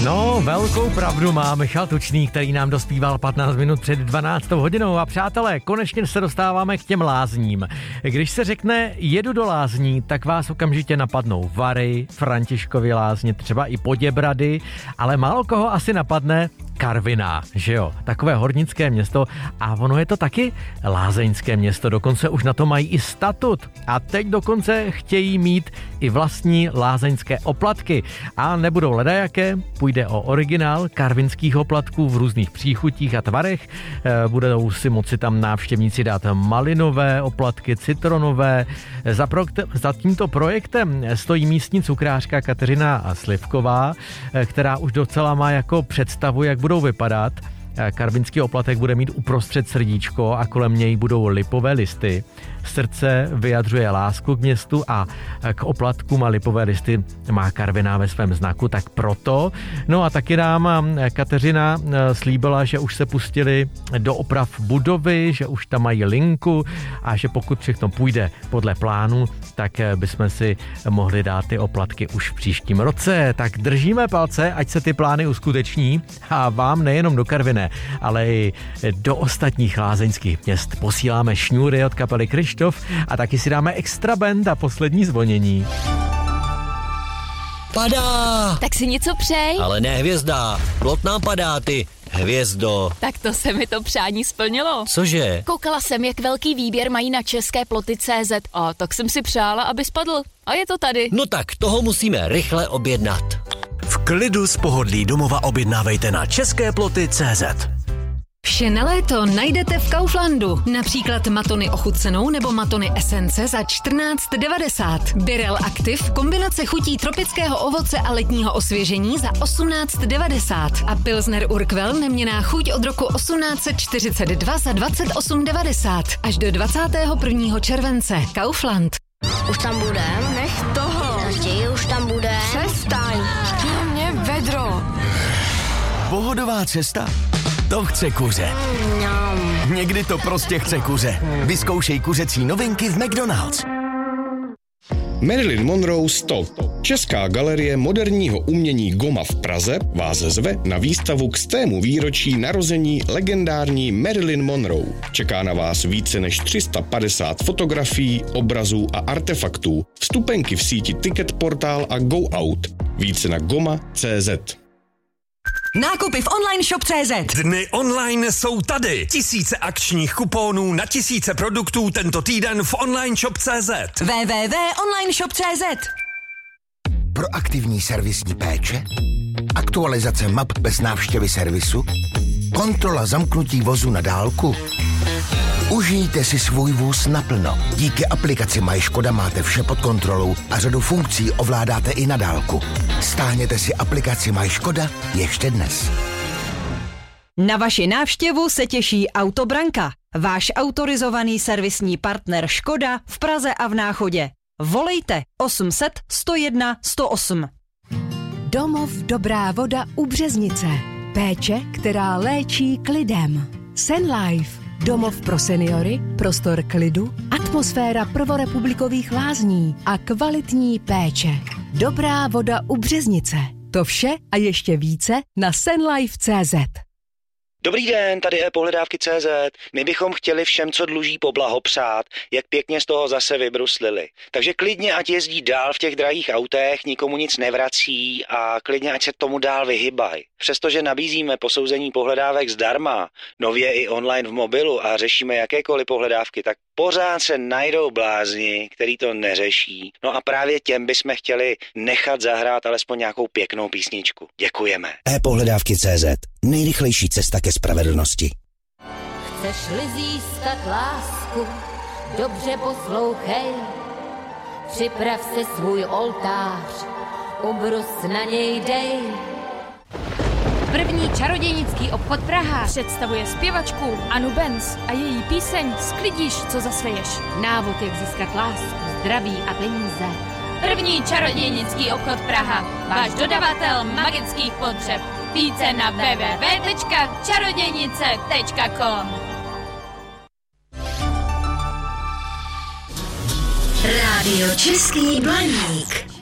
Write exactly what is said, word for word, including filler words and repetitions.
No, velkou pravdu má Michal Tučný, který nám dospíval patnáct minut před dvanáctou hodinou. A přátelé, konečně se dostáváme k těm lázním. Když se řekne jedu do lázní, tak vás okamžitě napadnou Vary, Františkovy lázně, třeba i Poděbrady, ale málo koho asi napadne Karviná, že jo? Takové hornické město a ono je to taky lázeňské město, dokonce už na to mají i statut a teď dokonce chtějí mít i vlastní lázeňské oplatky a nebudou ledajaké, půjde o originál karvinských oplatků v různých příchutích a tvarech, budou si moci tam návštěvníci dát malinové oplatky, citronové. Za, pro, za tímto projektem stojí místní cukrářka Kateřina Slivková, která už docela má jako představu, jak budou vypadat. Karvinský oplatek bude mít uprostřed srdíčko a kolem něj budou lipové listy. Srdce vyjadřuje lásku k městu a k oplatkům a lipové listy má Karviná ve svém znaku, tak proto. No a taky nám Kateřina slíbila, že už se pustili do oprav budovy, že už tam mají linku a že pokud všechno půjde podle plánu, tak bychom si mohli dát ty oplatky už v příštím roce. Tak držíme palce, ať se ty plány uskuteční a vám nejenom do Karviné, ale i do ostatních lázeňských měst posíláme šňůry od kapely Krištof a taky si dáme extra band a poslední zvonění. Padá! Tak si něco přej. Ale ne hvězda, plot nám padá, ty hvězdo. Tak to se mi to přání splnilo. Cože? Koukala jsem, jak velký výběr mají na české ploty tečka cé zet a tak jsem si přála, aby spadl. A je to tady. No tak toho musíme rychle objednat. V klidu z pohodlí domova objednávejte na české ploty tečka cé zet. Vše na léto najdete v Kauflandu. Například matony ochucenou nebo matony esence za čtrnáct devadesát. Birel Active kombinace chutí tropického ovoce a letního osvěžení za osmnáct devadesát. A Pilsner Urquell neměnná chuť od roku osmnáct čtyřicet dva za dvacet osm devadesát. Až do dvacátého prvního července. Kaufland. Už tam budem? Nech toho. Chtějí, už tam budem. Přestaň. Mě vedro. Pohodová cesta? To chce kuře. Někdy to prostě chce kuře. Vyzkoušej kuřecí novinky v McDonald's. Marilyn Monroe sto. Česká galerie moderního umění Goma v Praze vás zve na výstavu k stému výročí narození legendární Marilyn Monroe. Čeká na vás více než tři sta padesát fotografií, obrazů a artefaktů. Vstupenky v síti Ticket Portal a Go Out. Více na goma tečka cé zet. Nákupy v online shop tečka cé zet. Dny online jsou tady. Tisíce akčních kuponů na tisíce produktů tento týden v online shop tečka cé zet. w w w tečka online shop tečka cé zet. Proaktivní servisní péče, aktualizace map bez návštěvy servisu, kontrola zamknutí vozu na dálku. Užijte si svůj vůz naplno. Díky aplikaci MyŠkoda máte vše pod kontrolou a řadu funkcí ovládáte i na dálku. Stáhněte si aplikaci MyŠkoda ještě dnes. Na vaši návštěvu se těší Autobranka, váš autorizovaný servisní partner Škoda v Praze a v Náchodě. Volejte osm set sto jedna sto osm. Domov Dobrá voda u Březnice. Péče, která léčí klidem. Senlife. Domov pro seniory, prostor klidu, atmosféra prvorepublikových lázní a kvalitní péče. Dobrá voda u Březnice. To vše a ještě více na senlife tečka cé zet. Dobrý den, tady je pohledávky tečka cé zet. My bychom chtěli všem, co dluží, poblahopřát, jak pěkně z toho zase vybruslili. Takže klidně, ať jezdí dál v těch drahých autech, nikomu nic nevrací a klidně, ať se tomu dál vyhybají. Přestože nabízíme posouzení pohledávek zdarma, nově i online v mobilu a řešíme jakékoliv pohledávky, tak pořád se najdou blázni, který to neřeší. No a právě těm bychom chtěli nechat zahrát alespoň nějakou pěknou písničku. Děkujeme. e-pohledávky tečka cé zet. Nejrychlejší cesta ke spravedlnosti. Chceš-li získat lásku, dobře poslouchej. Připrav si svůj oltář, ubrus na něj dej. První čarodějnický obchod Praha představuje zpěvačku Anu Benz a její píseň Sklidíš, co zaseješ. Návod, jak získat lásku, zdraví a peníze. První čarodějnický obchod Praha. Váš dodavatel magických potřeb. Více na w w w tečka čarodějnice tečka com. Rádio Český Blaník.